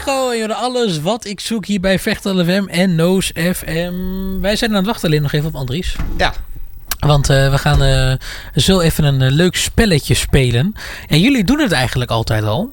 Echo en alles wat ik zoek hier bij Vechtel FM en Noos FM. Wij zijn aan het wachten alleen nog even op Andries. Ja. Want we gaan zo even een leuk spelletje spelen. En jullie doen het eigenlijk altijd al.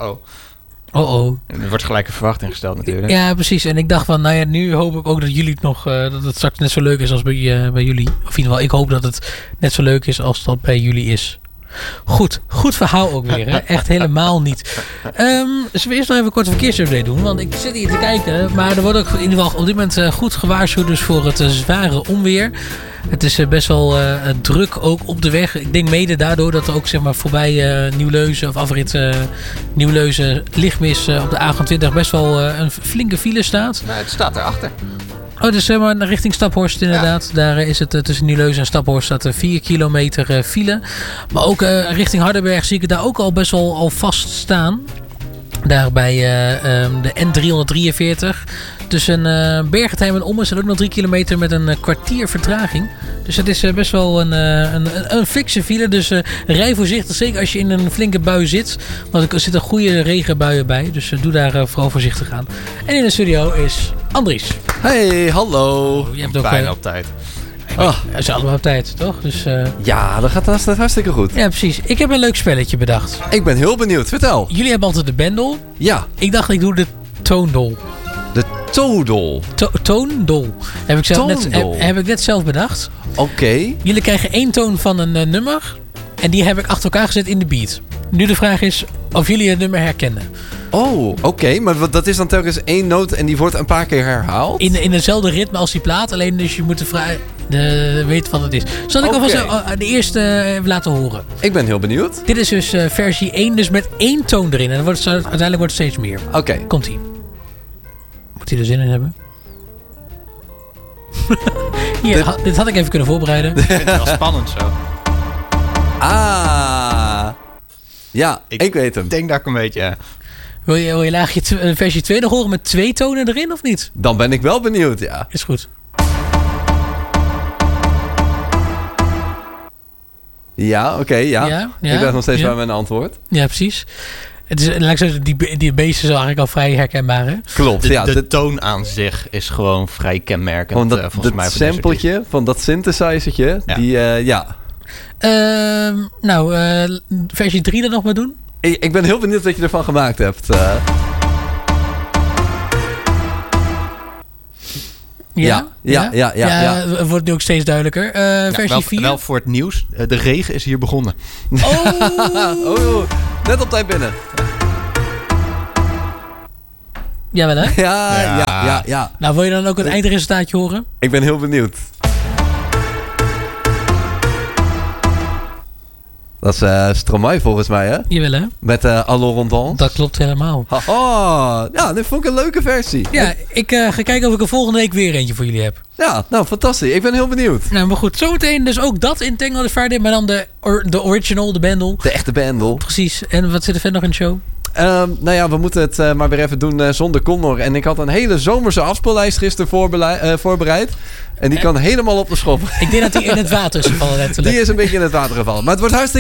Oh. Er wordt gelijk een verwachting gesteld natuurlijk. Ja, precies. En ik dacht van, nou ja, nu hoop ik ook dat jullie het nog, dat het straks net zo leuk is als bij jullie. Of in ieder geval, ik hoop dat het net zo leuk is als dat bij jullie is. Goed verhaal ook weer. Hè? Echt helemaal niet. Zullen we eerst nog even een korte verkeersupdate doen? Want ik zit hier te kijken. Maar er wordt ook in ieder geval op dit moment goed gewaarschuwd dus voor het zware onweer. Het is best wel druk ook op de weg. Ik denk mede daardoor dat er ook zeg maar voorbij Nieuw-Leuzen of afrit Nieuw-Leuzen Lichtmis op de A28 best wel een flinke file staat. Nou, het staat erachter. Oh, dus maar richting Staphorst inderdaad. Ja. Daar is het tussen Nieuw-Leuzen en Staphorst staat 4 kilometer file. Maar ook richting Hardenberg zie ik het daar ook al best wel al vast staan. Daar bij de N343. Tussen Bergentheim en Ommen zijn ook nog 3 kilometer met een kwartier vertraging. Dus het is best wel een fikse file. Dus rij voorzichtig, zeker als je in een flinke bui zit. Want er zitten goede regenbuien bij. Dus doe daar vooral voorzichtig aan. En in de studio is Andries. Hey, hallo. Je hebt ook bijna op tijd. We zijn allemaal op tijd, toch? Dus, ja, dat gaat hartstikke goed. Ja, precies. Ik heb een leuk spelletje bedacht. Ik ben heel benieuwd. Vertel. Jullie hebben altijd de bendel. Ja. Ik dacht, ik doe de toondol. De toondol. Toondol. Heb ik net zelf bedacht. Oké. Jullie krijgen 1 toon van een nummer. En die heb ik achter elkaar gezet in de beat. Nu de vraag is of jullie het nummer herkennen. Oh, oké. Maar dat is dan telkens 1 noot en die wordt een paar keer herhaald? In dezelfde ritme als die plaat. Alleen dus je moet weten wat het is. Zal ik alvast de eerste even laten horen? Ik ben heel benieuwd. Dit is dus versie 1. Dus met 1 toon erin. En uiteindelijk wordt het steeds meer. Oké. Komt-ie. Moet hij er zin in hebben? Hier, dit had ik even kunnen voorbereiden. Ik vind het wel spannend zo. Ah. Ja, ik weet hem. Ik denk dat ik een beetje... Wil je laagje versie 2 nog horen met 2 tonen erin of niet? Dan ben ik wel benieuwd, ja. Is goed. Ja, oké, ja. Ik ben nog steeds bij mijn antwoord. Ja, precies. Het is, laat ik zeggen, die beesten is eigenlijk al vrij herkenbaar, hè? Klopt, de toon aan zich is gewoon vrij kenmerkend. Gewoon volgens mij dat sampletje van dat synthesizertje, ja. Versie 3 er nog maar doen? Ik ben heel benieuwd wat je ervan gemaakt hebt. Ja. Het wordt nu ook steeds duidelijker. Versie 4. Wel voor het nieuws. De regen is hier begonnen. Oh, net op tijd binnen. Jawel, hè? Ja. Nou, wil je dan ook het eindresultaatje horen? Ik ben heel benieuwd. Dat is Stromae volgens mij, hè? Jawel, hè? Met Allo Rondans. Dat klopt helemaal. Ja, dit vond ik een leuke versie. Ja, ik ga kijken of ik er volgende week weer eentje voor jullie heb. Ja, nou, fantastisch. Ik ben heel benieuwd. Nou, maar goed. Zometeen dus ook dat in Tango the Friday, maar dan de original, de bundle. De echte bundle. Precies. En wat zit er verder nog in de show? We moeten het maar weer even doen zonder Connor. En ik had een hele zomerse afspeellijst gisteren voorbereid. En die kan helemaal op de schop. Ik denk dat die in het water is gevallen letterlijk. Die is een beetje in het water gevallen. Maar het wordt hartstikke